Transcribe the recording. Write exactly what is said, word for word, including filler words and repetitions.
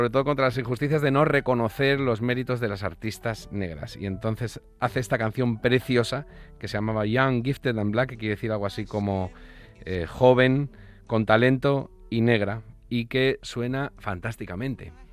sobre todo contra las injusticias de no reconocer los méritos de las artistas negras. Y entonces hace esta canción preciosa que se llamaba Young, Gifted and Black, que quiere decir algo así como eh, joven, con talento y negra, y que suena fantásticamente.